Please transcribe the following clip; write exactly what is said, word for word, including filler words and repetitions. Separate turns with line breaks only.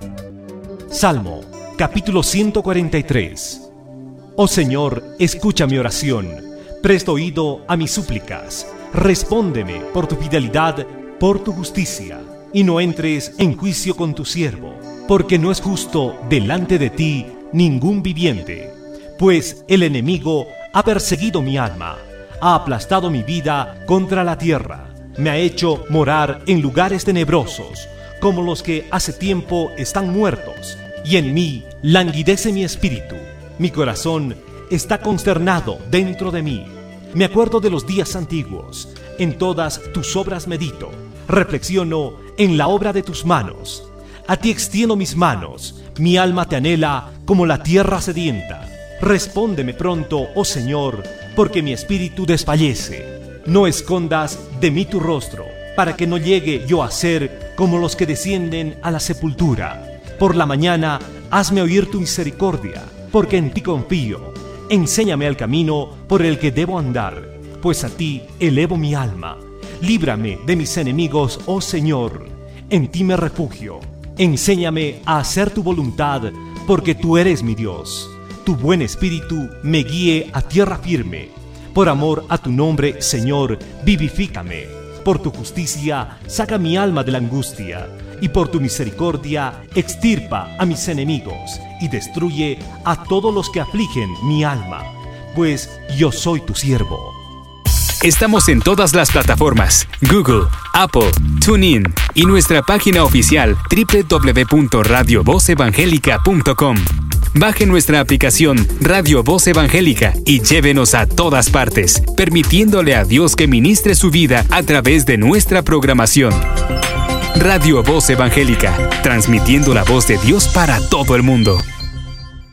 Salmo, capítulo ciento cuarenta y tres. Oh Señor, escucha mi oración, presta oído a mis súplicas, respóndeme por tu fidelidad, por tu justicia, y no entres en juicio con tu siervo, porque no es justo delante de ti ningún viviente, pues el enemigo ha perseguido mi alma, ha aplastado mi vida contra la tierra, me ha hecho morar en lugares tenebrosos, como los que hace tiempo están muertos, y en mí languidece mi espíritu. Mi corazón está consternado dentro de mí. Me acuerdo de los días antiguos, en todas tus obras medito, reflexiono en la obra de tus manos. A ti extiendo mis manos, mi alma te anhela como la tierra sedienta. Respóndeme pronto, oh Señor, porque mi espíritu desfallece. No escondas de mí tu rostro, para que no llegue yo a ser como los que descienden a la sepultura. Por la mañana, hazme oír tu misericordia, porque en ti confío. Enséñame el camino por el que debo andar, pues a ti elevo mi alma. Líbrame de mis enemigos, oh Señor, en ti me refugio. Enséñame a hacer tu voluntad, porque tú eres mi Dios. Tu buen espíritu me guíe a tierra firme. Por amor a tu nombre, Señor, vivifícame. Por tu justicia, saca mi alma de la angustia, y por tu misericordia, extirpa a mis enemigos, y destruye a todos los que afligen mi alma, pues yo soy tu siervo.
Estamos en todas las plataformas: Google, Apple, TuneIn y nuestra página oficial doble u doble u doble u punto radio voz evangélica punto com. Baje nuestra aplicación Radio Voz Evangélica y llévenos a todas partes, permitiéndole a Dios que ministre su vida a través de nuestra programación. Radio Voz Evangélica, transmitiendo la voz de Dios para todo el mundo.